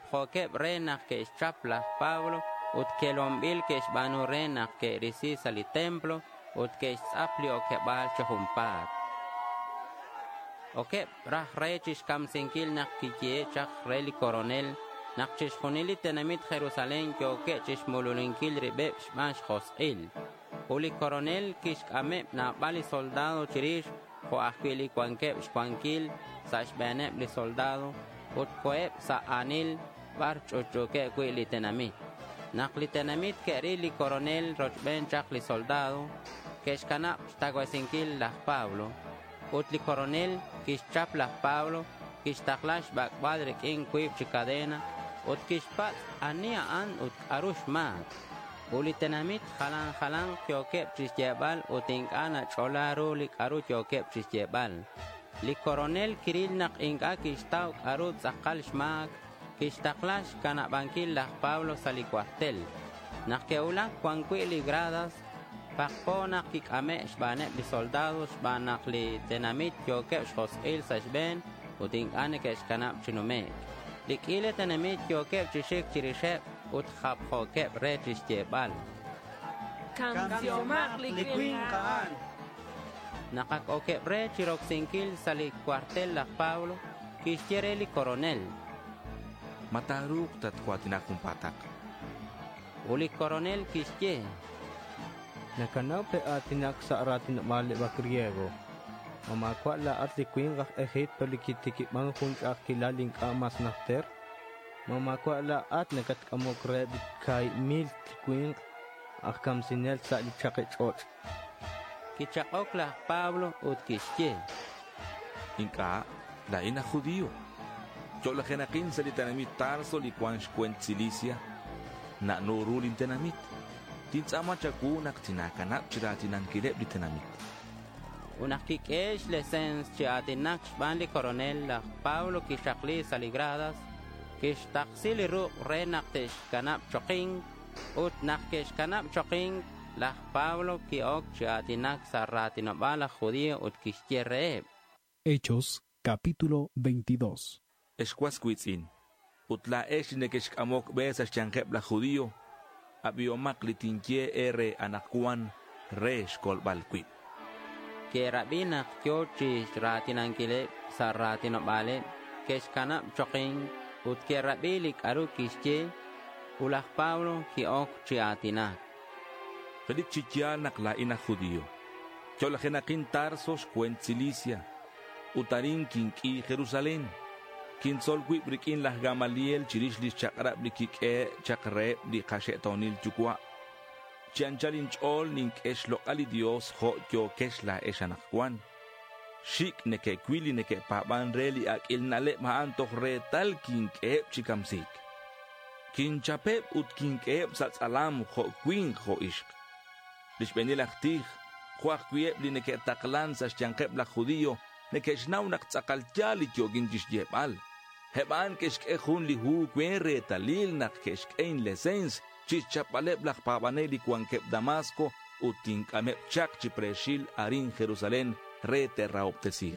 joqueb renak que chapla Pablo, ut que lombil que banu renak que risisa li templo, ut que aplio que balcho humpat. Okeb rah rechis kam senkil nak kikie chak reli coronel, nak chishkunili tenamit Jerusalén que oke chishmululinkil ribeb shmash josil. Uli coronel kish ameb na bali soldado chirish, ho ahkili kwankeb shkwankil, sa shbeneb li soldado, ut koeb sa anil, bar chuchuke kwili tenamit. Nak li tenamit ke rili coronel rochben chak li soldado, que shkanap shtagwesenkil lah Pablo. Utli coronel kish chap lah Pablo, kish taklash bakbadrik in kuib chikadena, ut kish pat ania an ut arush mat. Uli tenamit halang kiokep chisjebal utink ana chola rulik aru kiokep chisjebal. Li coronel kiril nak inka kish tauk arut zakal shmak, kish taklash kana bankil lah Pablo sali cuartel. Nak keulak kwankwi li gradas, pakponak kik ame shbanek li soldados shbanak li tenamit kiokep shhosil sa shben utink ane ke shkanap chinumek. Lik ile tenamit kiokep chishik chirishep ut khap hokep re chisjebal. Kamsiomak likwin kaan. Nakak okep re chirok sinkil sa li cuartel lah Pablo kishyere li coronel. Mataruk tatkwatinak patak. Uli coronel kishye. Nakanaw pe atinak sa aratin mali bakriego. Mamakwa la at likwin kak ehit palikitikip mga kunchak kilaling amas nakter. Mamakwa la at nakat kamokrebit kay mil likwin akam sinel sa lichakechot. Kichakok la Pablo ut kishye. Inka la ina judío. Yo la genakin sa litanamit Tarso likwan shkwent Cilicia. Na norulin tenamit. Tinsama chaku nak tinakanap chiratinan kileb li tenamit. Unak kikesh lesens chiatinak shban li coronel la Pablo kishakli saligradas, kish taksili ru renak tesh kanap choking, ut nak kish kanap choking la Pablo kiok chiatinak sarratinabala judío ut kishyerreeb. Hechos, capítulo 22. Eshkwaskuitzin. Ut la eshnekesh amok besas chankeb la judío. Abiomak litinkie ere anakuan resh kolbalquit. Que rabinak kyochi ratinankile sa ratinabale, que shkanap choking, ut que rabilik aru kishye, ulah Pablo kiok chiatinak. Felik chichianak la ina judío. Cholgenakin Tarsos kwent Cilicia. Utarin kinki Jerusalén. Kinsol brikin lah Gamaliel chirishlis chakrab li kike chakre li kashetonil chukwa. Chianchalin chol nin kesh lokali Dios ho yo kesh la eshanakwan. Shik neke kwili neke paban reli ak ilnale maantok retal kinkeep chikamsik. Kinchapep ut kinkeep satsalam ho kwin ho ishk. Lishbenilak tih, huak kwiep li neke taklan sa chiankep la judío, neke shnaunak tsakaltyali yogin jishjebal. Heban keshk ehun li hu kwen retalil nak keshk ein lesens chichapaleb lak pabaneli kwankep Damasco utink amep chak chipreshil arin Jerusalén re terraoptesik.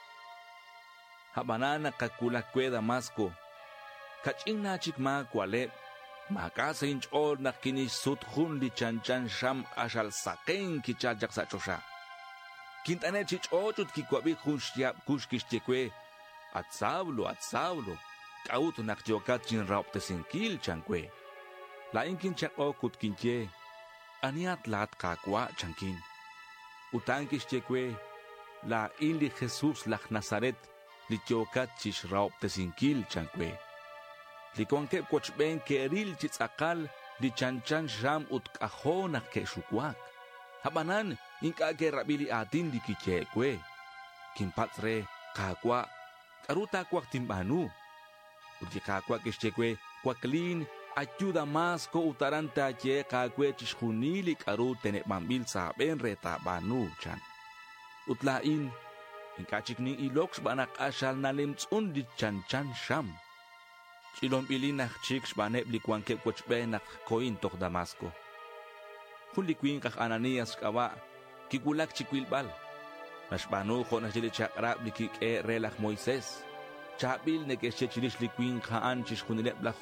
Habanana kakulak kwe Damasco kachin na chikma kwaleb makasa inch ol nak kinish suthun li chanchan sham ashal saken kichajak sa chosha. Kintane chich ochut kikwabik hun shiab kush kishtekwe at Saulo, kaut nak jokat chin raupte sinkil chankwe. Lain kin chak okut kinche, aniat lat kakwa chankin. Utankis chekwe, la ili Jesus lak Nazaret, li jokat chish raupte sinkil chankwe. Li konkep kochben keril chits akal, li chanchan sham ut kaho nak ke shukwak. Habanan, inka ke rabili atin di kichekwe. Kimpatsre, kakwa, Aruta kwak timbanu. Uti kakwa kishchekwe kwaklin ayuda más ko utaranta ye kakwe chishunilik aru tenek mambil saben reta banu chan. Utlain inkachikning iloks banak ashal nalimtsun di chan sham. Chilom ilinak chiks banep likwankep kochbenak koin tok Damasco. Kulikwin kak Ananias kawa kikulak chikwilbal. Nashbanu ko na jili chakrab likik relak Moises. Chabil nekeshe chilish likwin kaan chish kunilep